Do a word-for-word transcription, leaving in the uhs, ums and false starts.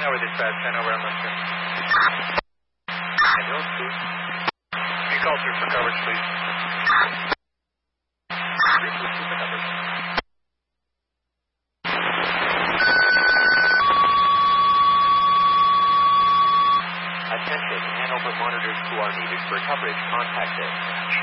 Tower dispatch, ten over, I'm listening. Ambulance, please. Can you call through for coverage, please? Three, two, two for coverage. Attention, Hanover monitors who are needed for coverage, contact us.